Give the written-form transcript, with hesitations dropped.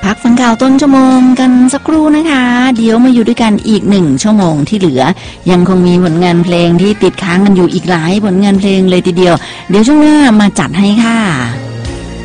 พักฟังข่าวต้นชั่วโมงกันสักครู่นะคะเดี๋ยวมาอยู่ด้วยกันอีก1 ชั่วโมงที่เหลือยังคงมีผลงานเพลงที่ติดค้างกันอยู่อีกหลายผลงานเพลงเลยทีเดียวเดี๋ยวช่วงหน้ามาจัดให้ค่ะ